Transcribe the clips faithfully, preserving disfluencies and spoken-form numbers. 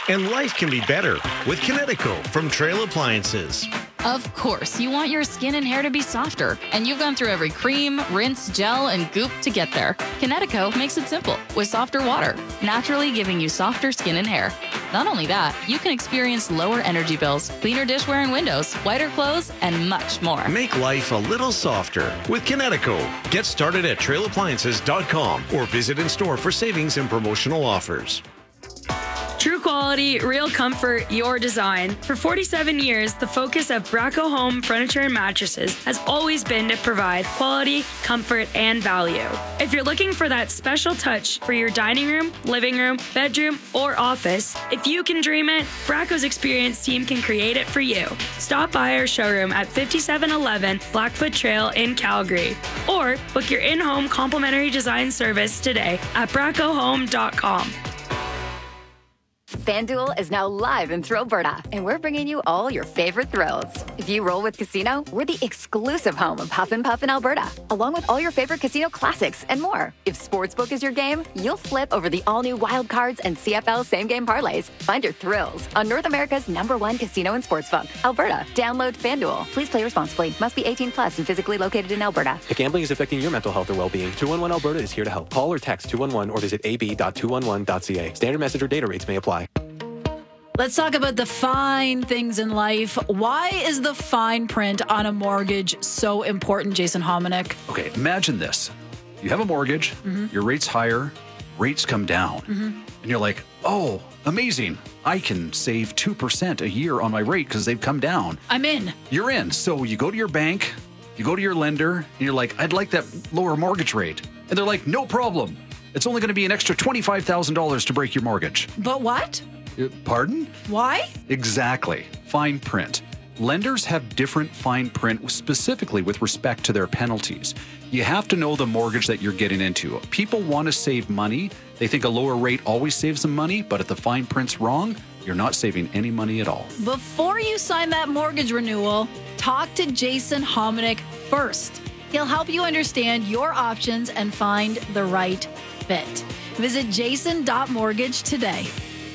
And life can be better with Kinetico from Trail Appliances. Of course, you want your skin and hair to be softer, and you've gone through every cream, rinse, gel, and goop to get there. Kinetico makes it simple with softer water, naturally giving you softer skin and hair. Not only that, you can experience lower energy bills, cleaner dishware and windows, whiter clothes, and much more. Make life a little softer with Kinetico. Get started at trail appliances dot com or visit in store for savings and promotional offers. True quality, real comfort, your design. For forty-seven years, the focus of Braco Home Furniture and Mattresses has always been to provide quality, comfort, and value. If you're looking for that special touch for your dining room, living room, bedroom, or office, if you can dream it, Braco's experienced team can create it for you. Stop by our showroom at fifty-seven eleven Blackfoot Trail in Calgary, or book your in-home complimentary design service today at braco home dot com. FanDuel is now live in Thrillberta, and we're bringing you all your favorite thrills. If you roll with Casino, we're the exclusive home of Huff and Puff in Alberta, along with all your favorite casino classics and more. If Sportsbook is your game, you'll flip over the all-new Wild Cards and C F L same-game parlays. Find your thrills on North America's number one casino and sportsbook, Alberta. Download FanDuel. Please play responsibly. Must be eighteen plus and physically located in Alberta. If gambling is affecting your mental health or well-being, two one one Alberta is here to help. Call or text two one one or visit a b dot two one one dot c a. Standard message or data rates may apply. Let's talk about the fine things in life. Why is the fine print on a mortgage so important, Jason Hominick? Okay, imagine this. You have a mortgage, mm-hmm. your rate's higher, rates come down, mm-hmm. and you're like, oh, amazing. I can save two percent a year on my rate because they've come down. I'm in. You're in. So you go to your bank, you go to your lender, and you're like, I'd like that lower mortgage rate. And they're like, no problem. It's only going to be an extra twenty-five thousand dollars to break your mortgage. But what? Pardon? Why? Exactly. Fine print. Lenders have different fine print specifically with respect to their penalties. You have to know the mortgage that you're getting into. People want to save money. They think a lower rate always saves them money, but if the fine print's wrong, you're not saving any money at all. Before you sign that mortgage renewal, talk to Jason Hominick first. He'll help you understand your options and find the right fit. Visit jason dot mortgage today.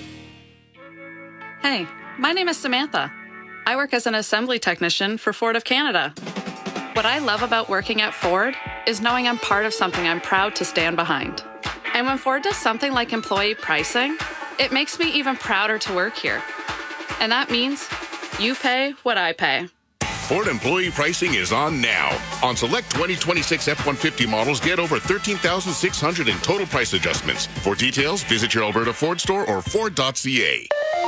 Hey, my name is Samantha. I work as an assembly technician for Ford of Canada. What I love about working at Ford is knowing I'm part of something I'm proud to stand behind. And when Ford does something like employee pricing, it makes me even prouder to work here. And that means you pay what I pay. Ford employee pricing is on now. On select twenty twenty-six F one fifty models, get over thirteen thousand six hundred dollars in total price adjustments. For details, visit your Alberta Ford store or ford dot c a.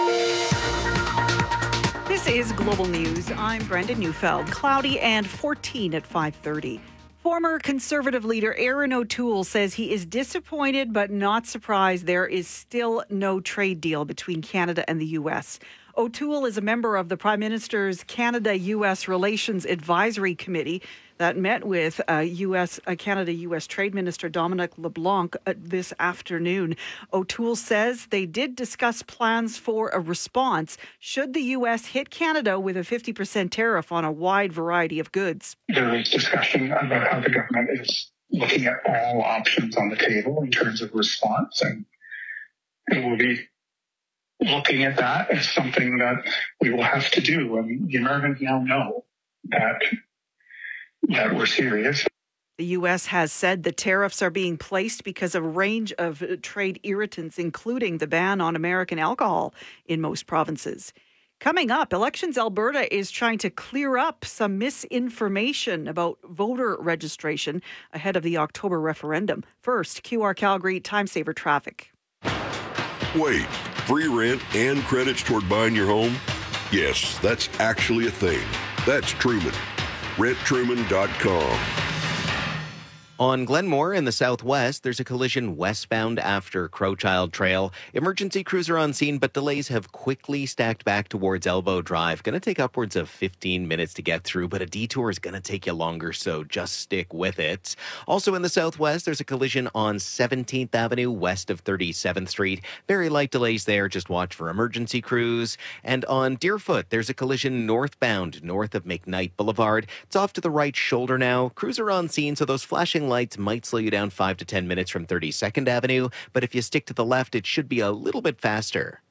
This is Global News. I'm Brenda Neufeld. Cloudy and fourteen at five thirty. Former Conservative leader Erin O'Toole says he is disappointed but not surprised there is still no trade deal between Canada and the U S. O'Toole is a member of the Prime Minister's Canada-U S Relations Advisory Committee that met with uh, U S uh, Canada-U S Trade Minister Dominic LeBlanc uh, this afternoon. O'Toole says they did discuss plans for a response should the U S hit Canada with a fifty percent tariff on a wide variety of goods. There is discussion about how the government is looking at all options on the table in terms of response, and it will be looking at that as something that we will have to do. And the Americans now know that that we're serious. The U S has said the tariffs are being placed because of a range of trade irritants, including the ban on American alcohol in most provinces. Coming up, Elections Alberta is trying to clear up some misinformation about voter registration ahead of the October referendum. First, Q R Calgary Time Saver Traffic. Wait, free rent and credits toward buying your home? Yes, that's actually a thing. That's Truman. rent truman dot com. On Glenmore in the southwest, there's a collision westbound after Crowchild Trail. Emergency crews are on scene, but delays have quickly stacked back towards Elbow Drive. Going to take upwards of fifteen minutes to get through, but a detour is going to take you longer, so just stick with it. Also in the southwest, there's a collision on seventeenth Avenue west of thirty-seventh Street. Very light delays there. Just watch for emergency crews. And on Deerfoot, there's a collision northbound north of McKnight Boulevard. It's off to the right shoulder now. Crews are on scene, so those flashing lights might slow you down five to ten minutes from thirty-second Avenue, but if you stick to the left, it should be a little bit faster.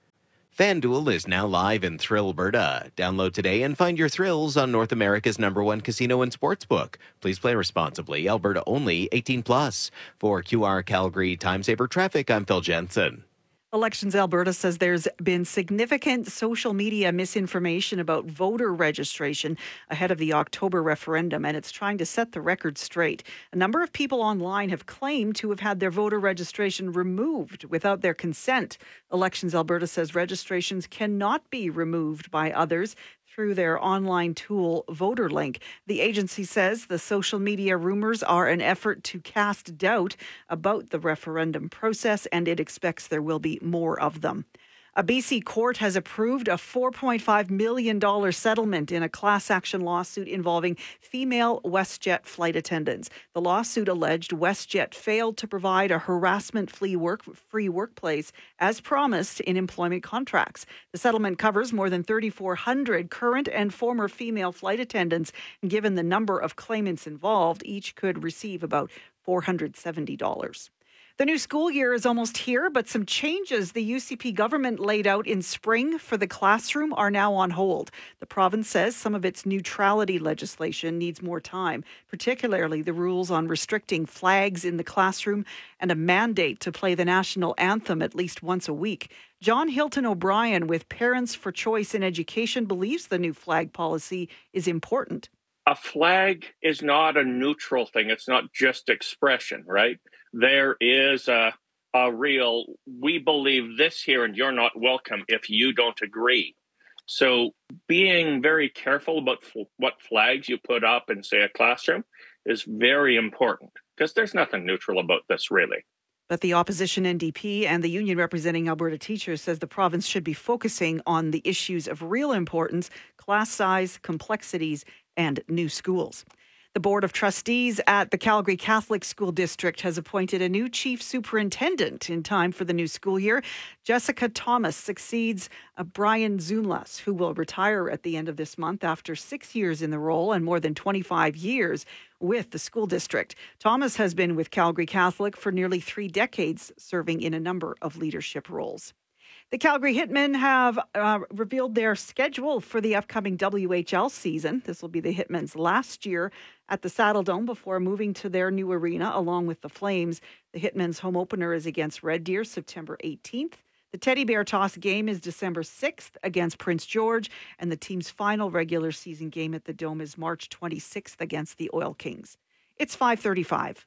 FanDuel is now live in Thrillberta. Download today and find your thrills on North America's number one casino and sportsbook. Please play responsibly. Alberta only, eighteen plus. For Q R Calgary Time Saver Traffic, I'm Phil Jensen. Elections Alberta says there's been significant social media misinformation about voter registration ahead of the October referendum, and it's trying to set the record straight. A number of people online have claimed to have had their voter registration removed without their consent. Elections Alberta says registrations cannot be removed by others through their online tool VoterLink. The agency says the social media rumors are an effort to cast doubt about the referendum process, and it expects there will be more of them. A B C court has approved a four point five million dollars settlement in a class action lawsuit involving female WestJet flight attendants. The lawsuit alleged WestJet failed to provide a harassment-free work, free workplace as promised in employment contracts. The settlement covers more than three thousand four hundred current and former female flight attendants. Given the number of claimants involved, each could receive about four hundred seventy dollars. The new school year is almost here, but some changes the U C P government laid out in spring for the classroom are now on hold. The province says some of its neutrality legislation needs more time, particularly the rules on restricting flags in the classroom and a mandate to play the national anthem at least once a week. John Hilton O'Brien with Parents for Choice in Education believes the new flag policy is important. A flag is not a neutral thing. It's not just expression, right? There is a, a real, we believe this here and you're not welcome if you don't agree. So being very careful about f- what flags you put up in, say, a classroom is very important because there's nothing neutral about this, really. But the opposition N D P and the union representing Alberta teachers says the province should be focusing on the issues of real importance, class size, complexities, and new schools. The Board of Trustees at the Calgary Catholic School District has appointed a new chief superintendent in time for the new school year. Jessica Thomas succeeds uh, Brian Zunlas, who will retire at the end of this month after six years in the role and more than twenty-five years with the school district. Thomas has been with Calgary Catholic for nearly three decades, serving in a number of leadership roles. The Calgary Hitmen have uh, revealed their schedule for the upcoming W H L season. This will be the Hitmen's last year at the Saddle Dome before moving to their new arena along with the Flames. The Hitmen's home opener is against Red Deer September eighteenth. The Teddy Bear Toss game is December sixth against Prince George, and the team's final regular season game at the Dome is March twenty-sixth against the Oil Kings. It's five thirty-five.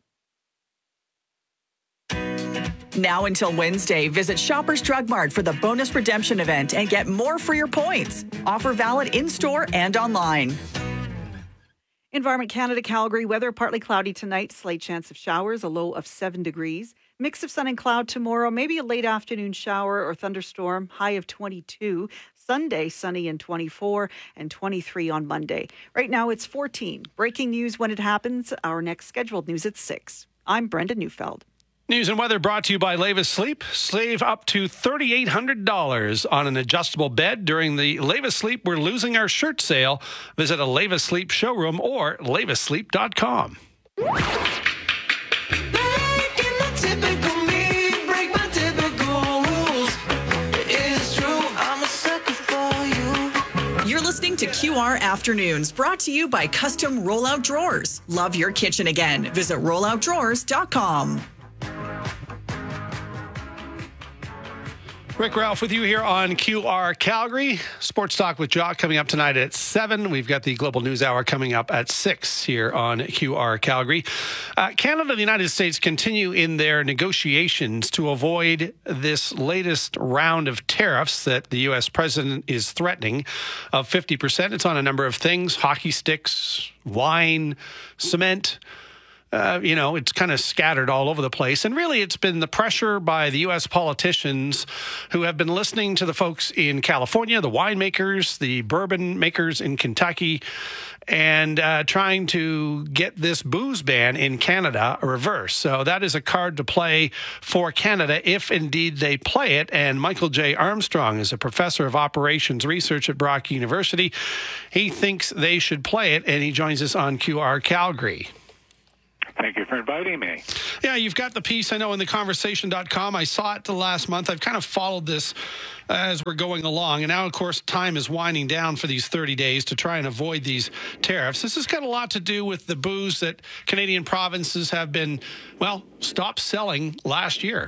Now until Wednesday, visit Shoppers Drug Mart for the bonus redemption event and get more for your points. Offer valid in-store and online. Environment Canada, Calgary, weather partly cloudy tonight, slight chance of showers, a low of seven degrees. Mix of sun and cloud tomorrow, maybe a late afternoon shower or thunderstorm, high of twenty-two. Sunday, sunny and twenty-four, and twenty-three on Monday. Right now it's fourteen. Breaking news when it happens. Our next scheduled news at six. I'm Brenda Neufeld. News and weather brought to you by Levis Sleep. Save up to three thousand eight hundred dollars on an adjustable bed during the Levis Sleep We're Losing Our Shirt sale. Visit a Levis Sleep showroom or levis sleep dot com. You're listening to Q R Afternoons, brought to you by Custom Rollout Drawers. Love your kitchen again. Visit rollout drawers dot com. Rick Ralph with you here on Q R Calgary. Sports Talk with Jock coming up tonight at seven. We've got the Global News Hour coming up at six here on Q R Calgary. Uh, Canada and the United States continue in their negotiations to avoid this latest round of tariffs that the U S president is threatening of fifty percent. It's on a number of things: hockey sticks, wine, cement. Uh, you know, it's kind of scattered all over the place. And really, it's been the pressure by the U S politicians who have been listening to the folks in California, the winemakers, the bourbon makers in Kentucky, and uh, trying to get this booze ban in Canada reversed. So that is a card to play for Canada if indeed they play it. And Michael J. Armstrong is a professor of operations research at Brock University. He thinks they should play it, and he joins us on Q R Calgary. Thank you for inviting me. Yeah, you've got the piece, I know, in the conversation dot com. I saw it the last month. I've kind of followed this as we're going along. And now, of course, time is winding down for these thirty days to try and avoid these tariffs. This has got a lot to do with the booze that Canadian provinces have been, well, stopped selling last year.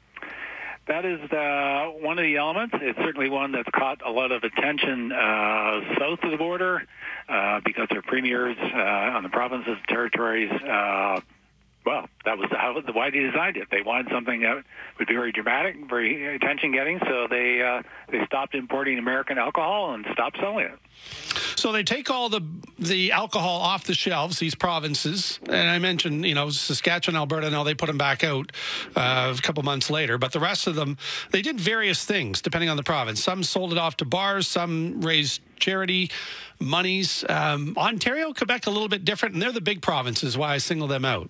That is uh, one of the elements. It's certainly one that's caught a lot of attention uh, south of the border uh, because their premiers uh, on the provinces and territories, uh, well, that was how why they designed it. They wanted something that would be very dramatic, very attention-getting, so they uh, they stopped importing American alcohol and stopped selling it. So they take all the the alcohol off the shelves, these provinces, and I mentioned, you know, Saskatchewan, Alberta, now they put them back out uh, a couple months later, but the rest of them, they did various things depending on the province. Some sold it off to bars, some raised charity monies. Um, Ontario, Quebec, a little bit different, and they're the big provinces, why I single them out.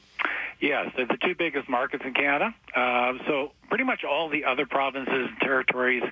Yes, they're the two biggest markets in Canada. Uh, so pretty much all the other provinces and territories,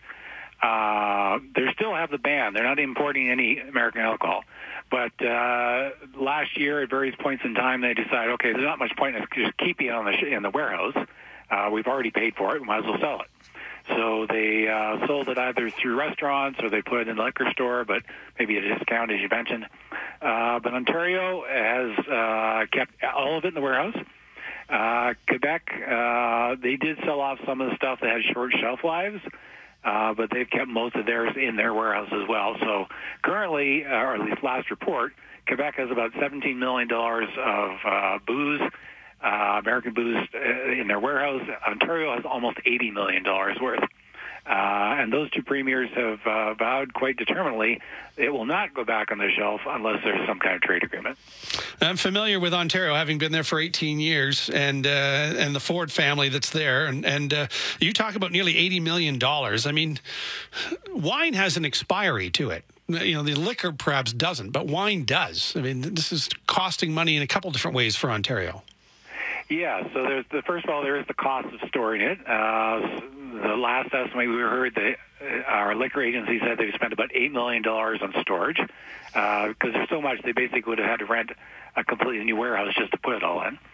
uh, they still have the ban. They're not importing any American alcohol. But uh, last year, at various points in time, they decided, okay, there's not much point in just keeping it on the sh- in the warehouse. Uh, we've already paid for it. We might as well sell it. So they uh, sold it either through restaurants or they put it in the liquor store, but maybe at a discount, as you mentioned. Uh, but Ontario has uh, kept all of it in the warehouse. Uh, Quebec, uh, they did sell off some of the stuff that had short shelf lives, uh, but they've kept most of theirs in their warehouse as well. So currently, uh, or at least last report, Quebec has about seventeen million dollars of uh, booze, uh, American booze uh, in their warehouse. Ontario has almost eighty million dollars worth. Uh, and those two premiers have uh, vowed quite determinedly it will not go back on the shelf unless there's some kind of trade agreement. I'm familiar with Ontario, having been there for eighteen years, and uh, and the Ford family that's there. And, and uh, you talk about nearly eighty million dollars. I mean, wine has an expiry to it. You know, the liquor perhaps doesn't, but wine does. I mean, this is costing money in a couple different ways for Ontario. Yeah, so there's the first of all, there is the cost of storing it. Uh, the last estimate we heard, that our liquor agency said they spent about eight million dollars on storage because uh, there's so much they basically would have had to rent a completely new warehouse just to put it all in.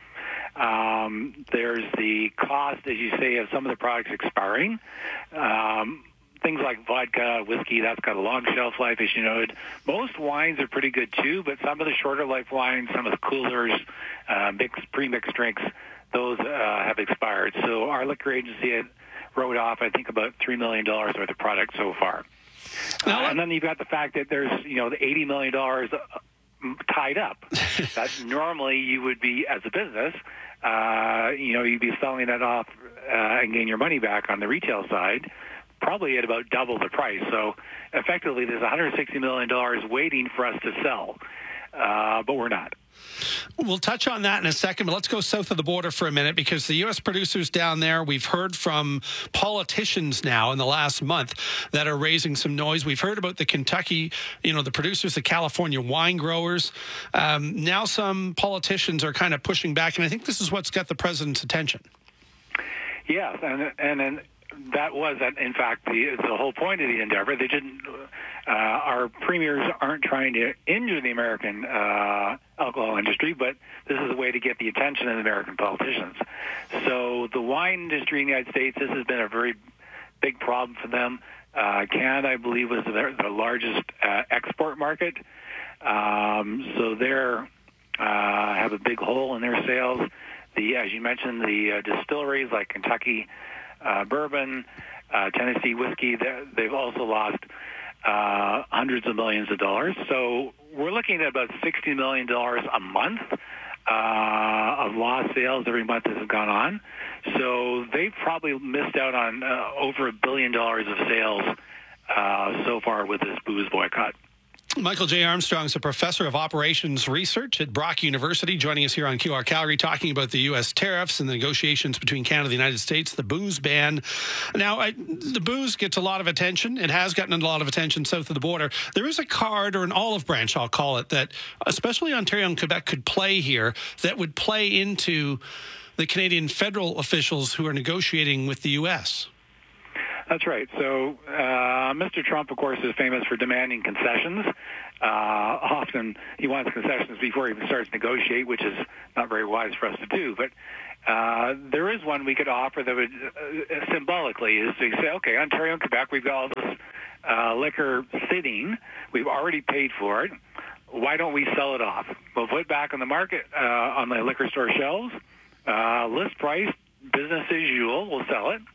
Um, there's the cost, as you say, of some of the products expiring. Um, Things like vodka, whiskey, that's got a long shelf life, as you noted. Most wines are pretty good, too, but some of the shorter life wines, some of the coolers, uh, mixed, pre-mixed drinks, those uh, have expired. So our liquor agency had wrote off, I think, about three million dollars worth of product so far. Uh, and then you've got the fact that there's, you know, the eighty million dollars tied up. That normally you would be, as a business, uh, you know, you'd be selling that off uh, and getting your money back on the retail side, probably at about double the price. So effectively, there's one hundred sixty million dollars waiting for us to sell, uh, but we're not. We'll touch on that in a second, but let's go south of the border for a minute because the U S producers down there, we've heard from politicians now in the last month that are raising some noise. We've heard about the Kentucky, you know, the producers, the California wine growers. Um, now some politicians are kind of pushing back, and I think this is what's got the president's attention. Yes, and and, and that was, in fact, the, the whole point of the endeavor. They didn't. Uh, our premiers aren't trying to injure the American uh, alcohol industry, but this is a way to get the attention of the American politicians. So the wine industry in the United States, this has been a very big problem for them. Uh, Canada, I believe, was the, the largest uh, export market. Um, so they're uh, have a big hole in their sales. The, as you mentioned, the uh, distilleries like Kentucky uh, bourbon, uh, Tennessee whiskey, they've also lost uh, hundreds of millions of dollars. So we're looking at about sixty million dollars a month uh, of lost sales every month that have gone on. So they've probably missed out on uh, over a billion dollars of sales uh, so far with this booze boycott. Michael J. Armstrong is a professor of operations research at Brock University, joining us here on Q R Calgary, talking about the U S tariffs and the negotiations between Canada and the United States, the booze ban. Now, I, the booze gets a lot of attention. It has gotten a lot of attention south of the border. There is a card, or an olive branch, I'll call it, that especially Ontario and Quebec could play here that would play into the Canadian federal officials who are negotiating with the U S. That's right. So uh, Mister Trump, of course, is famous for demanding concessions. Uh, often he wants concessions before he even starts to negotiate, which is not very wise for us to do. But uh, there is one we could offer that would uh, symbolically is to say, okay, Ontario and Quebec, we've got all this uh, liquor sitting. We've already paid for it. Why don't we sell it off? We'll put it back on the market uh, on the liquor store shelves. Uh, list price, business as usual, we'll sell it.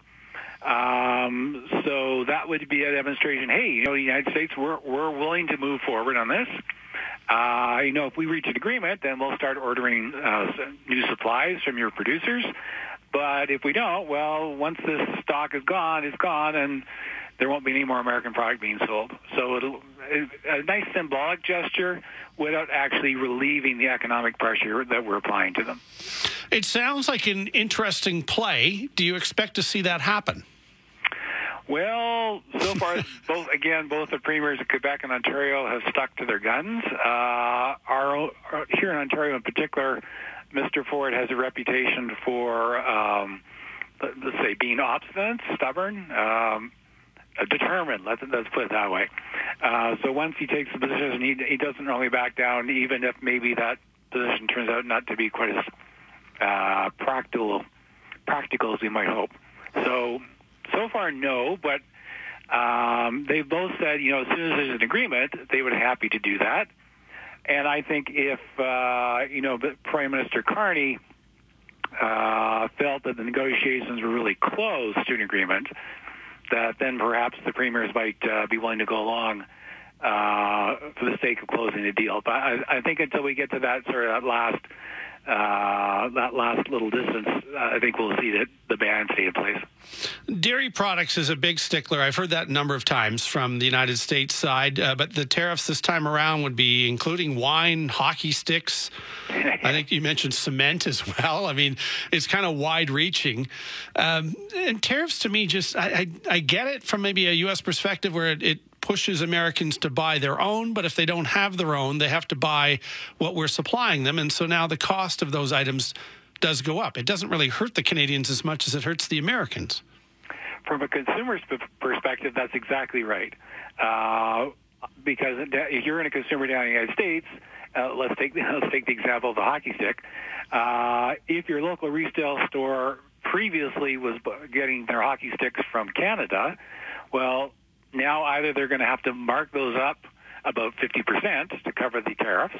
Um, so that would be a demonstration. Hey, you know, the United States, we're we're willing to move forward on this. Uh, you know, if we reach an agreement, then we'll start ordering uh, new supplies from your producers. But if we don't, well, once this stock is gone, it's gone, and there won't be any more American product being sold. So it'll a nice symbolic gesture without actually relieving the economic pressure that we're applying to them. It sounds like an interesting play. Do you expect to see that happen? Well, so far, both again, both the premiers of Quebec and Ontario have stuck to their guns. Uh, our, our here in Ontario, in particular, Mister Ford has a reputation for, um, let's say, being obstinate, stubborn, um, determined. Let's let's put it that way. Uh, so once he takes the position, he he doesn't really back down, even if maybe that position turns out not to be quite as uh, practical practical as we might hope. So. So far, no, but um, they've both said, you know, as soon as there's an agreement, they would be happy to do that. And I think if, uh, you know, Prime Minister Carney uh, felt that the negotiations were really close to an agreement, that then perhaps the premiers might uh, be willing to go along uh, for the sake of closing the deal. But I, I think until we get to that sort of that last Uh, that last little distance, uh, I think we'll see that the ban stay in place. Dairy products is a big stickler. I've heard that a number of times from the United States side, uh, but the tariffs this time around would be including wine, hockey sticks. I think you mentioned cement as well. I mean, it's kind of wide-reaching. Um, and tariffs to me just, I, I, I get it from maybe a U S perspective where it, it pushes Americans to buy their own, but if they don't have their own, they have to buy what we're supplying them. And so now the cost of those items does go up. It doesn't really hurt the Canadians as much as it hurts the Americans. From a consumer's perspective, that's exactly right. Uh, because if you're in a consumer down in the United States, uh, let's take let's take the example of the hockey stick. Uh, if your local retail store previously was getting their hockey sticks from Canada, well, now either they're going to have to mark those up about fifty percent to cover the tariffs.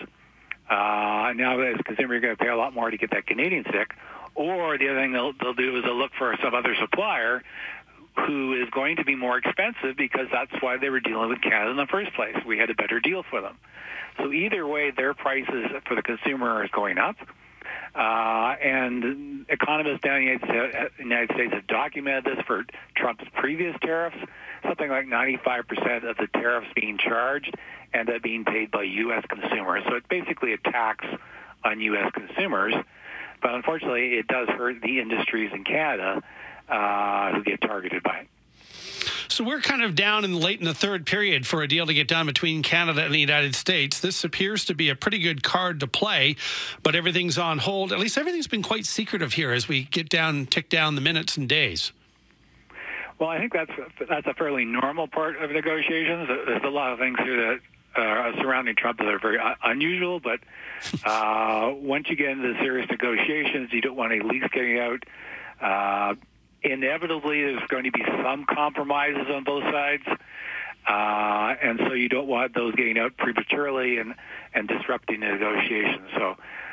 Uh, now, as a consumer, you're going to pay a lot more to get that Canadian stick. Or the other thing they'll, they'll do is they'll look for some other supplier who is going to be more expensive because that's why they were dealing with Canada in the first place. We had a better deal for them. So either way, their prices for the consumer is going up. Uh, and economists down in the United States have documented this for Trump's previous tariffs. Something like ninety-five percent of the tariffs being charged end up being paid by U S consumers. So it's basically a tax on U S consumers. But unfortunately, it does hurt the industries in Canada uh, who get targeted by it. So we're kind of down in late in the third period for a deal to get done between Canada and the United States. This appears to be a pretty good card to play, but everything's on hold. At least everything's been quite secretive here as we get down, tick down the minutes and days. Well, I think that's that's a fairly normal part of negotiations. There's a lot of things here that uh, surrounding Trump that are very unusual, but uh, once you get into the serious negotiations, you don't want any leaks getting out. Uh, inevitably, there's going to be some compromises on both sides, uh, and so you don't want those getting out prematurely and, and disrupting the negotiations. So,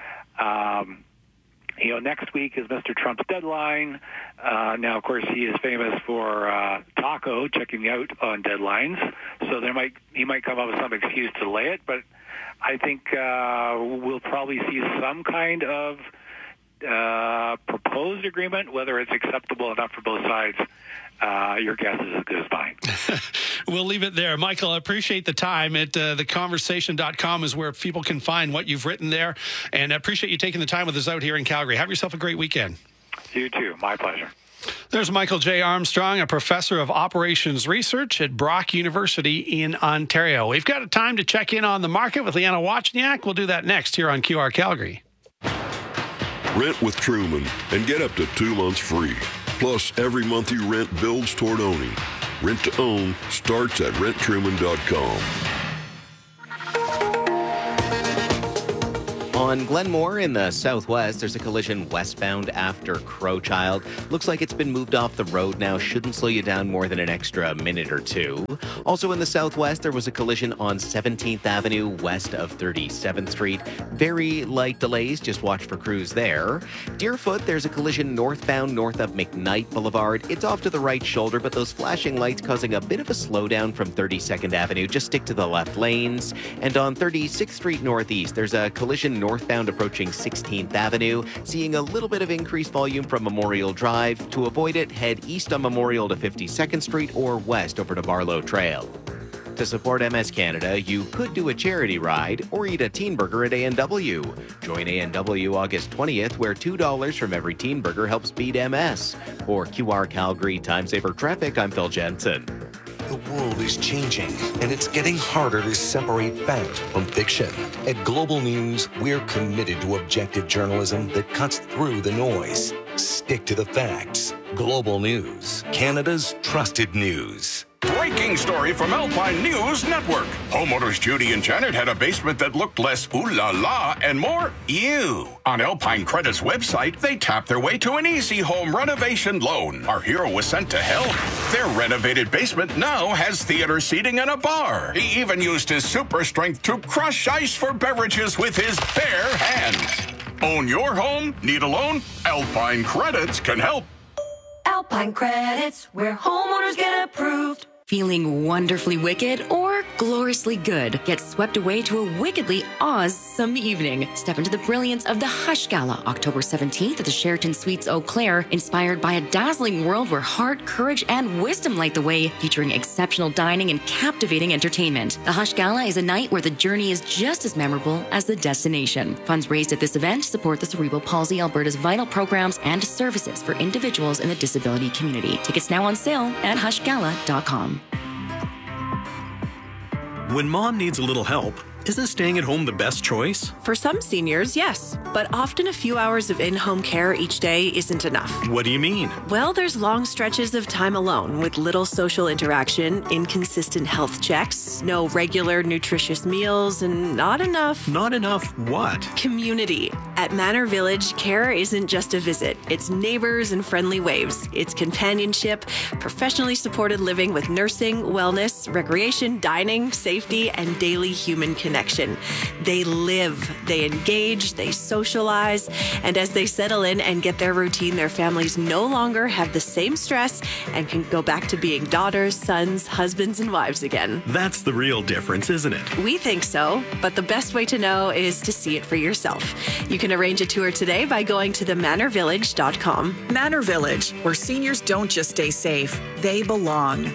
um, you know, next week is Mister Trump's deadline. Uh, now, of course, he is famous for uh, Taco checking out on deadlines, so there might he might come up with some excuse to delay it. But I think uh, we'll probably see some kind of uh, proposed agreement, whether it's acceptable enough for both sides. Uh, your guess is as good as mine. We'll leave it there. Michael, I appreciate the time. At uh, the conversation dot com is where people can find what you've written there. And I appreciate you taking the time with us out here in Calgary. Have yourself a great weekend. You too. My pleasure. There's Michael J. Armstrong, a professor of operations research at Brock University in Ontario. We've got a time to check in on the market with Leanna Wachniak. We'll do that next here on Q R Calgary. Rent with Truman and get up to two months free. Plus, every month you rent builds toward owning. Rent to own starts at rent truman dot com. On Glenmore in the southwest, there's a collision westbound after Crowchild. Looks like it's been moved off the road now. Shouldn't slow you down more than an extra minute or two. Also in the southwest, there was a collision on seventeenth Avenue west of thirty-seventh Street. Very light delays. Just watch for crews there. Deerfoot, there's a collision northbound north of McKnight Boulevard. It's off to the right shoulder, but those flashing lights causing a bit of a slowdown from thirty-second Avenue. Just stick to the left lanes. And on thirty-sixth Street Northeast, there's a collision northbound approaching sixteenth Avenue, seeing a little bit of increased volume from Memorial Drive. To avoid it, head east on Memorial to fifty-second Street or west over to Barlow Trail. To support M S Canada, you could do a charity ride or eat a teen burger at A and W. Join A and W August twentieth, where two dollars from every teen burger helps beat M S. For Q R Calgary Time Saver Traffic, I'm Phil Jensen. The world is changing, and it's getting harder to separate fact from fiction. At Global News, we're committed to objective journalism that cuts through the noise. Stick to the facts. Global News, Canada's trusted news. Breaking story from Alpine News Network. Homeowners Judy and Janet had a basement that looked less ooh la la and more ew. On Alpine Credit's website, they tapped their way to an easy home renovation loan. Our hero was sent to help. Their renovated basement now has theater seating and a bar. He even used his super strength to crush ice for beverages with his bare hands. Own your home? Need a loan? Alpine Credits can help. Alpine Credits, where homeowners get approved. Feeling wonderfully wicked or gloriously good? Get swept away to a wickedly awesome evening. Step into the brilliance of the Hush Gala, October seventeenth at the Sheraton Suites Eau Claire, inspired by a dazzling world where heart, courage, and wisdom light the way, featuring exceptional dining and captivating entertainment. The Hush Gala is a night where the journey is just as memorable as the destination. Funds raised at this event support the Cerebral Palsy Alberta's vital programs and services for individuals in the disability community. Tickets now on sale at hush gala dot com. When mom needs a little help, isn't staying at home the best choice? For some seniors, yes. But often a few hours of in-home care each day isn't enough. What do you mean? Well, there's long stretches of time alone with little social interaction, inconsistent health checks, no regular nutritious meals, and not enough... Not enough what? Community. At Manor Village, care isn't just a visit. It's neighbors and friendly waves. It's companionship, professionally supported living with nursing, wellness, recreation, dining, safety, and daily human connection. They live, they engage, they socialize, and as they settle in and get their routine, their families no longer have the same stress and can go back to being daughters, sons, husbands, and wives again. That's the real difference, isn't it? We think so, but the best way to know is to see it for yourself. You can arrange a tour today by going to the manor village dot com. Manor Village, where seniors don't just stay safe, they belong.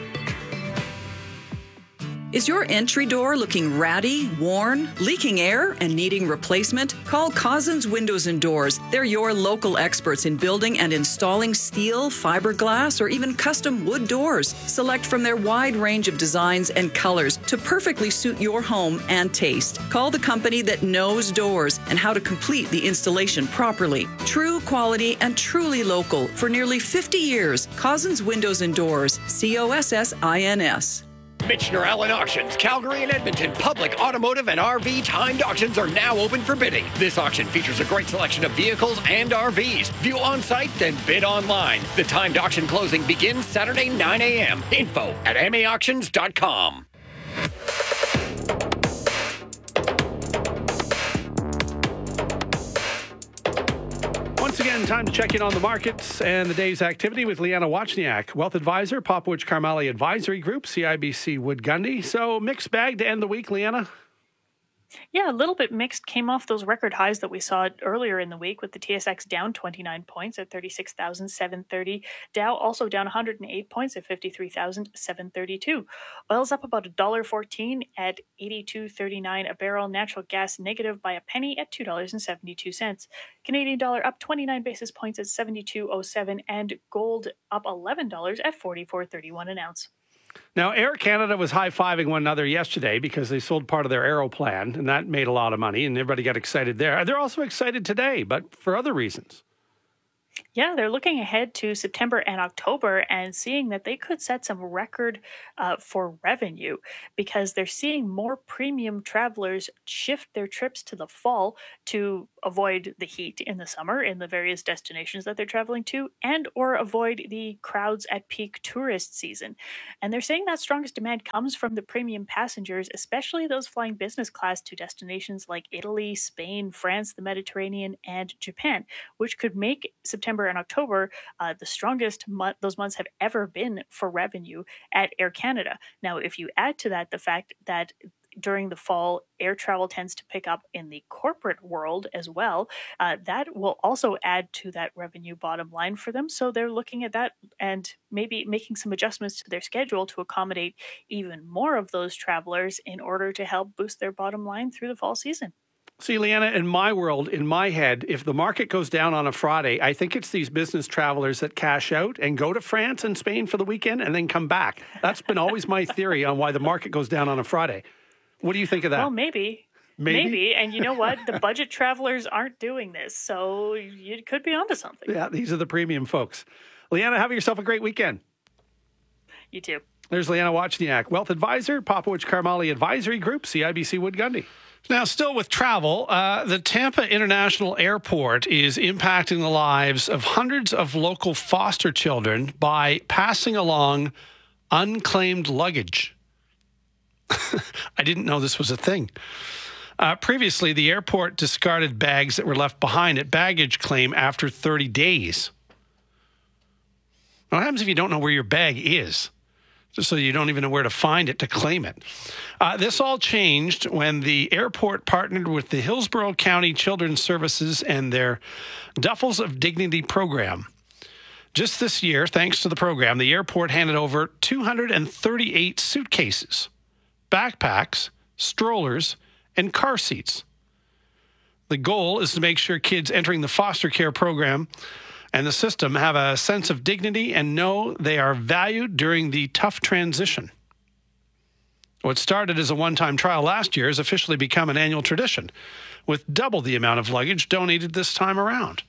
Is your entry door looking ratty, worn, leaking air, and needing replacement? Call Cousins Windows and Doors. They're your local experts in building and installing steel, fiberglass, or even custom wood doors. Select from their wide range of designs and colors to perfectly suit your home and taste. Call the company that knows doors and how to complete the installation properly. True quality and truly local for nearly fifty years. Cousins Windows and Doors. C O S S I N S. Michener Allen Auctions, Calgary and Edmonton public, automotive, and R V timed auctions are now open for bidding. This auction features a great selection of vehicles and R Vs. View on site, then bid online. The timed auction closing begins Saturday, nine a.m. Info at m a auctions dot com. Once again, time to check in on the markets and the day's activity with Leanna Wachniak, Wealth Advisor, Popowich Carmali Advisory Group, C I B C Wood Gundy. So mixed bag to end the week, Leanna? Yeah, a little bit mixed. Came off those record highs that we saw earlier in the week with the T S X down twenty-nine points at thirty-six thousand seven hundred thirty. Dow also down one hundred eight points at fifty-three thousand seven hundred thirty-two. Oil's up about one dollar fourteen at eighty-two thirty-nine a barrel. Natural gas negative by a penny at two dollars and seventy-two cents. Canadian dollar up twenty-nine basis points at seventy-two oh seven, and gold up eleven dollars at forty-four thirty-one an ounce. Now, Air Canada was high-fiving one another yesterday because they sold part of their Aeroplan, and that made a lot of money, and everybody got excited there. They're also excited today, but for other reasons. Yeah, they're looking ahead to September and October and seeing that they could set some record uh, for revenue because they're seeing more premium travelers shift their trips to the fall to avoid the heat in the summer in the various destinations that they're traveling to and or avoid the crowds at peak tourist season. And they're saying that strongest demand comes from the premium passengers, especially those flying business class to destinations like Italy, Spain, France, the Mediterranean, and Japan, which could make September and October uh, the strongest month those months have ever been for revenue at Air Canada. Now, if you add to that the fact that during the fall, air travel tends to pick up in the corporate world as well, uh, that will also add to that revenue bottom line for them. So they're looking at that and maybe making some adjustments to their schedule to accommodate even more of those travelers in order to help boost their bottom line through the fall season. See, Leanna, in my world, in my head, if the market goes down on a Friday, I think it's these business travelers that cash out and go to France and Spain for the weekend and then come back. That's been always my theory on why the market goes down on a Friday. What do you think of that? Well, maybe. Maybe. Maybe. And you know what? The budget travelers aren't doing this, so you could be onto something. Yeah, these are the premium folks. Leanna, have yourself a great weekend. You too. There's Leanna Wachniak, Wealth Advisor, Popowich Karmali Advisory Group, C I B C Wood Gundy. Now, still with travel, uh, the Tampa International Airport is impacting the lives of hundreds of local foster children by passing along unclaimed luggage. I didn't know this was a thing. Uh, previously, the airport discarded bags that were left behind at baggage claim after thirty days. What happens if you don't know where your bag is? Just so you don't even know where to find it to claim it. Uh, this all changed when the airport partnered with the Hillsborough County Children's Services and their Duffels of Dignity program. Just this year, thanks to the program, the airport handed over two hundred thirty-eight suitcases, backpacks, strollers, and car seats. The goal is to make sure kids entering the foster care program and the system have a sense of dignity and know they are valued during the tough transition. What started as a one-time trial last year has officially become an annual tradition, with double the amount of luggage donated this time around.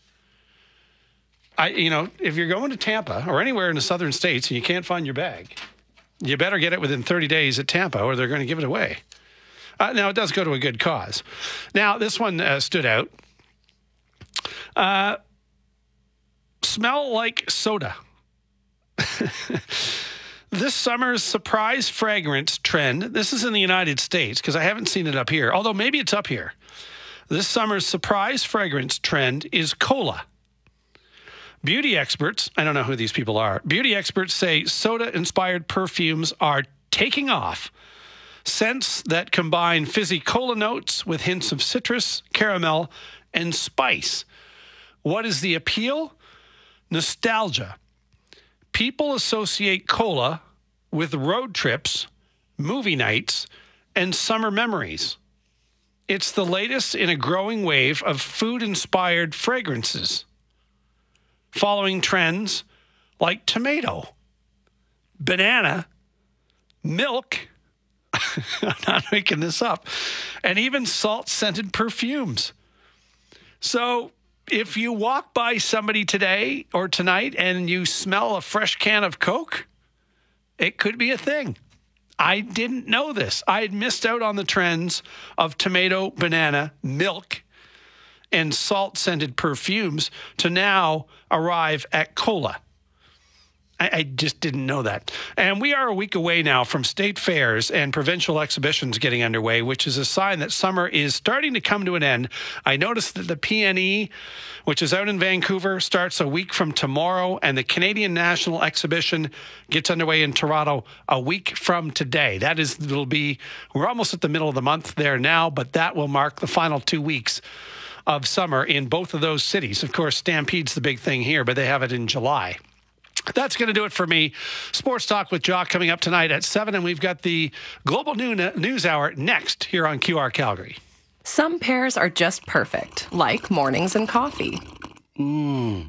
I, you know, if you're going to Tampa or anywhere in the southern states and you can't find your bag, you better get it within thirty days at Tampa or they're going to give it away. Uh, now, it does go to a good cause. Now, this one uh, stood out. Uh, smell like soda. This summer's surprise fragrance trend, this is in the United States because I haven't seen it up here, although maybe it's up here. This summer's surprise fragrance trend is cola. Beauty experts, I don't know who these people are, beauty experts say soda-inspired perfumes are taking off. Scents that combine fizzy cola notes with hints of citrus, caramel, and spice. What is the appeal? Nostalgia. People associate cola with road trips, movie nights, and summer memories. It's the latest in a growing wave of food-inspired fragrances, following trends like tomato, banana, milk, I'm not making this up, and even salt-scented perfumes. So if you walk by somebody today or tonight and you smell a fresh can of Coke, it could be a thing. I didn't know this. I had missed out on the trends of tomato, banana, milk, and salt-scented perfumes to now arrive at cola. I, I just didn't know that. And we are a week away now from state fairs and provincial exhibitions getting underway, which is a sign that summer is starting to come to an end. I noticed that the P N E, which is out in Vancouver, starts a week from tomorrow, and the Canadian National Exhibition gets underway in Toronto a week from today. That is, it'll be, we're almost at the middle of the month there now, but that will mark the final two weeks of summer in both of those cities. Of course, Stampede's the big thing here, but they have it in July. That's going to do it for me. Sports Talk with Jock coming up tonight at seven, and we've got the Global News Hour next here on Q R Calgary. Some pairs are just perfect, like mornings and coffee. Mmm.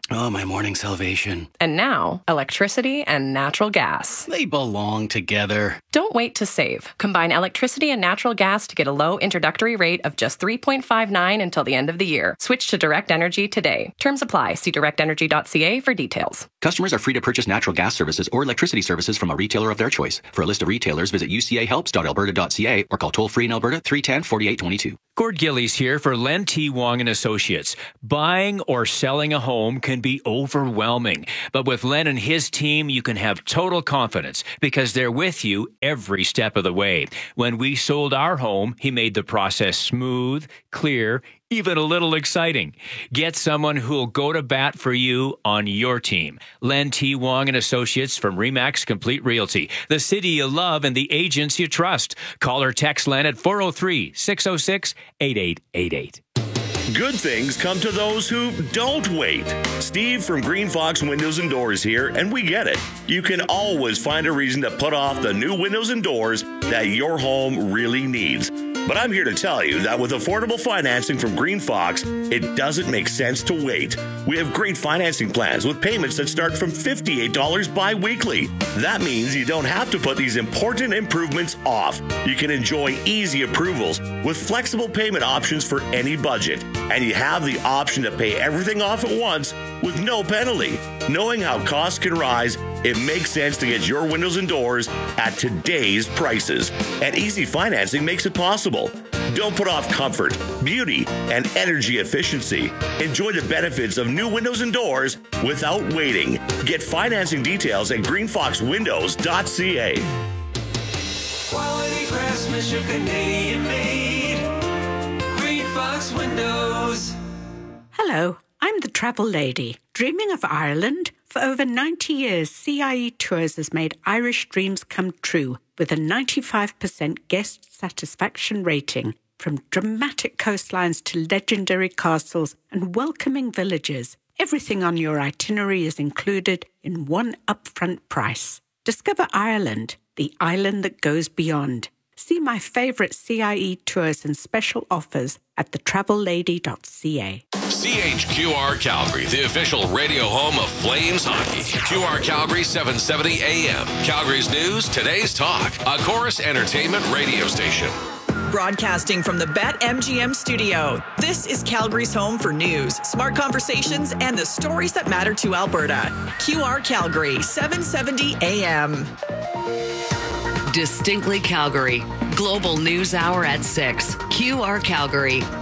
Oh, my morning salvation. And now, electricity and natural gas. They belong together. Don't wait to save. Combine electricity and natural gas to get a low introductory rate of just three point five nine until the end of the year. Switch to Direct Energy today. Terms apply. See direct energy dot c a for details. Customers are free to purchase natural gas services or electricity services from a retailer of their choice. For a list of retailers, visit u c a helps dot alberta dot c a or call toll-free in Alberta three one zero, four eight two two. Gord Gillies here for Len T. Wong and Associates. Buying or selling a home can be overwhelming, but with Len and his team, you can have total confidence because they're with you every step of the way. When we sold our home, he made the process smooth, clear, even a little exciting. Get someone who'll go to bat for you on your team. Len T. Wong and Associates from Remax Complete Realty. The city you love and the agents you trust. Call or text Len at four oh three, six oh six, eight eight eight eight. Good things come to those who don't wait. Steve from Green Fox Windows and Doors here, and we get it. You can always find a reason to put off the new windows and doors that your home really needs. But I'm here to tell you that with affordable financing from Green Fox, it doesn't make sense to wait. We have great financing plans with payments that start from fifty-eight dollars bi-weekly. That means you don't have to put these important improvements off. You can enjoy easy approvals with flexible payment options for any budget. And you have the option to pay everything off at once with no penalty. Knowing how costs can rise, it makes sense to get your windows and doors at today's prices. And easy financing makes it possible. Don't put off comfort, beauty, and energy efficiency. Enjoy the benefits of new windows and doors without waiting. Get financing details at green fox windows dot c a. Quality craftsmanship, Canadian made. Green Fox Windows. Hello, I'm the travel lady. Dreaming of Ireland? For over ninety years, C I E Tours has made Irish dreams come true with a ninety-five percent guest satisfaction rating. From dramatic coastlines to legendary castles and welcoming villages, everything on your itinerary is included in one upfront price. Discover Ireland, the island that goes beyond. See my favourite C I E tours and special offers at the travel lady dot c a. C H Q R Calgary, the official radio home of Flames hockey. Q R Calgary seven seventy A M. Calgary's news, today's talk. A Chorus Entertainment radio station. Broadcasting from the BetMGM studio, this is Calgary's home for news, smart conversations, and the stories that matter to Alberta. Q R Calgary, seven seventy A M. Distinctly Calgary. Global News Hour at six. Q R Calgary.